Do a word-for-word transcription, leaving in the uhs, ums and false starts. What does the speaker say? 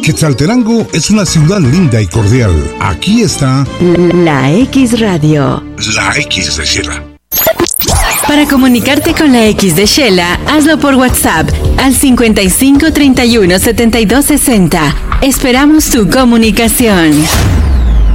Quetzaltenango es una ciudad linda y cordial. Aquí está La X Radio. La X de Shela. Para comunicarte con la X de Shela, hazlo por WhatsApp al cincuenta y cinco treinta y uno setenta y dos sesenta. Esperamos tu comunicación.